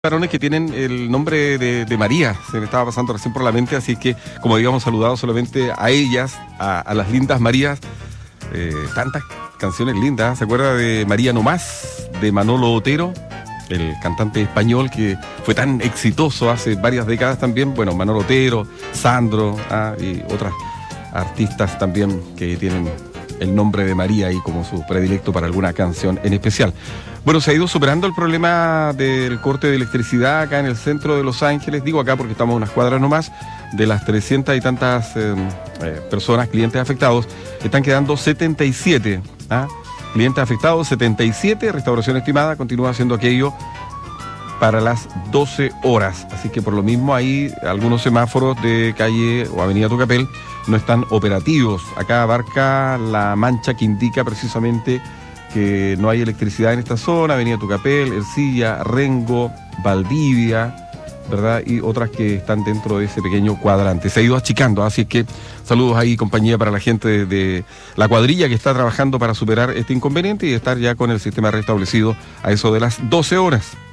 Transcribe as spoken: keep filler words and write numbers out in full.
Varones que tienen el nombre de, de María, se me estaba pasando recién por la mente, así que como habíamos saludado solamente a ellas, a, a las lindas Marías, eh, tantas canciones lindas. ¿Se acuerda de María No Más, de Manolo Otero, el cantante español que fue tan exitoso hace varias décadas también? Bueno, Manolo Otero, Sandro, ah, y otras artistas también que tienen el nombre de María ahí como su predilecto para alguna canción en especial. Bueno, se ha ido superando el problema del corte de electricidad acá en el centro de Los Ángeles. Digo acá porque estamos a unas cuadras nomás. De las trescientas y tantas eh, eh, personas, clientes afectados, están quedando setenta y siete. ¿ah? Clientes afectados, setenta y siete. Restauración estimada continúa haciendo aquello para las doce horas. Así que por lo mismo ahí algunos semáforos de calle o avenida Tucapel no están operativos. Acá abarca la mancha que indica precisamente que no hay electricidad en esta zona, avenida Tucapel, Ercilla, Rengo, Valdivia, ¿verdad? Y otras que están dentro de ese pequeño cuadrante. Se ha ido achicando, así que saludos ahí, compañía, para la gente de, de la cuadrilla que está trabajando para superar este inconveniente y estar ya con el sistema restablecido a eso de las doce horas.